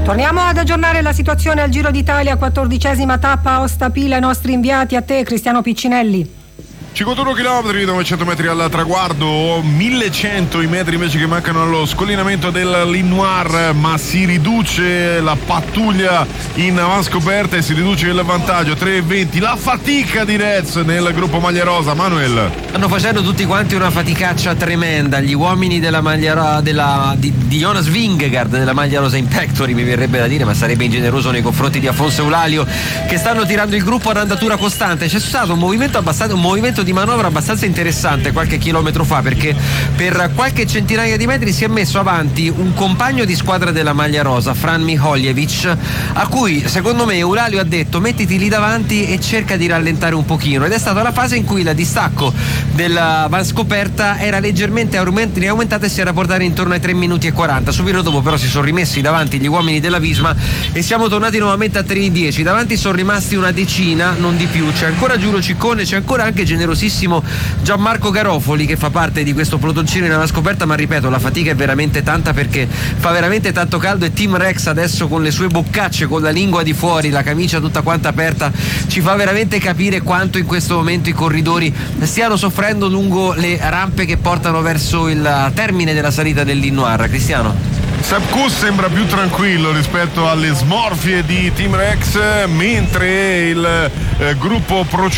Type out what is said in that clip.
Torniamo ad aggiornare la situazione al Giro d'Italia, 14ª tappa Aosta Pila, i nostri inviati a te, Cristiano Piccinelli. 51 km, 900 metri al traguardo, 1100 i metri invece che mancano allo scollinamento del Linoir, ma si riduce la pattuglia in avanscoperta e si riduce il vantaggio, 3,20, la fatica di Rez nel gruppo maglia rosa. Manuel. Stanno facendo tutti quanti una faticaccia tremenda, gli uomini della maglia di Jonas Vingegaard della maglia rosa Impactory, mi verrebbe da dire, ma sarebbe ingeneroso nei confronti di Afonso Eulalia, che stanno tirando il gruppo ad andatura costante. C'è stato un movimento di manovra abbastanza interessante qualche chilometro fa, perché per qualche centinaia di metri si è messo avanti un compagno di squadra della maglia rosa, Fran Miholjevic, a cui secondo me Eulalia ha detto mettiti lì davanti e cerca di rallentare un pochino, ed è stata la fase in cui il distacco della vanscoperta era leggermente aumentata e si era portata intorno ai 3 minuti e 40. Subito dopo però si sono rimessi davanti gli uomini della Visma e siamo tornati nuovamente a 3,10. Davanti sono rimasti una decina, non di più. C'è ancora Giulio Ciccone, c'è ancora anche generosissimo Gianmarco Garofoli, che fa parte di questo pelotoncino in avanscoperta, ma ripeto, la fatica è veramente tanta perché fa veramente tanto caldo, e Team Rex adesso con le sue boccacce, con la lingua di fuori, la camicia tutta quanta aperta, ci fa veramente capire quanto in questo momento i corridori stiano soffrendo lungo le rampe che portano verso il termine della salita del Linoir. Cristiano? Sepp Kuss sembra più tranquillo rispetto alle smorfie di Team Rex, mentre il gruppo procede